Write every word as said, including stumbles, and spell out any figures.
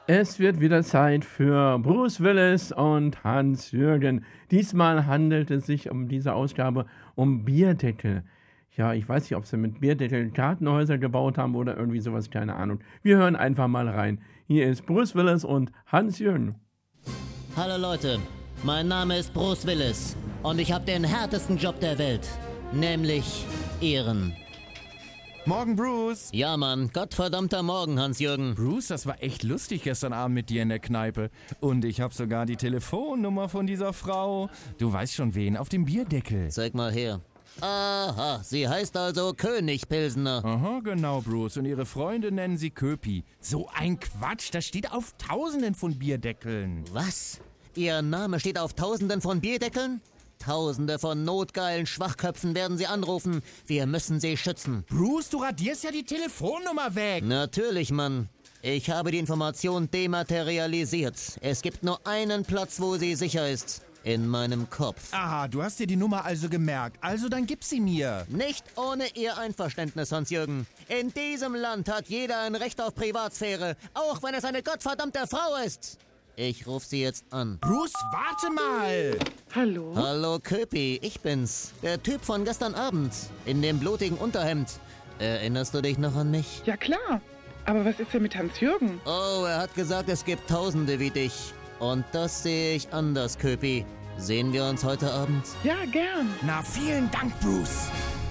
Es wird wieder Zeit für Bruce Willis und Hans-Jürgen. Diesmal handelt es sich um diese Ausgabe um Bierdeckel. Ja, ich weiß nicht, ob sie mit Bierdeckel Gartenhäuser gebaut haben oder irgendwie sowas, keine Ahnung. Wir hören einfach mal rein. Hier ist Bruce Willis und Hans-Jürgen. Hallo Leute, mein Name ist Bruce Willis und ich habe den härtesten Job der Welt, nämlich Ehren. Morgen, Bruce. Ja, Mann, gottverdammter Morgen, Hans-Jürgen. Bruce, das war echt lustig gestern Abend mit dir in der Kneipe. Und ich habe sogar die Telefonnummer von dieser Frau. Du weißt schon wen, auf dem Bierdeckel. Zeig mal her. Aha, sie heißt also König Pilsener. Aha, genau, Bruce. Und ihre Freunde nennen sie Köpi. So ein Quatsch, das steht auf Tausenden von Bierdeckeln. Was? Ihr Name steht auf Tausenden von Bierdeckeln? Tausende von notgeilen Schwachköpfen werden sie anrufen. Wir müssen sie schützen. Bruce, du radierst ja die Telefonnummer weg. Natürlich, Mann. Ich habe die Information dematerialisiert. Es gibt nur einen Platz, wo sie sicher ist. In meinem Kopf. Aha, du hast dir die Nummer also gemerkt. Also dann gib sie mir. Nicht ohne Ihr Einverständnis, Hans-Jürgen. In diesem Land hat jeder ein Recht auf Privatsphäre, auch wenn es eine gottverdammte Frau ist. Ich ruf sie jetzt an. Bruce, warte mal. Hallo? Hallo, Köpi, ich bin's. Der Typ von gestern Abend. In dem blutigen Unterhemd. Erinnerst du dich noch an mich? Ja klar. Aber was ist denn mit Hans-Jürgen? Oh, er hat gesagt, es gibt Tausende wie dich. Und das sehe ich anders, Köpi. Sehen wir uns heute Abend? Ja, gern. Na, vielen Dank, Bruce.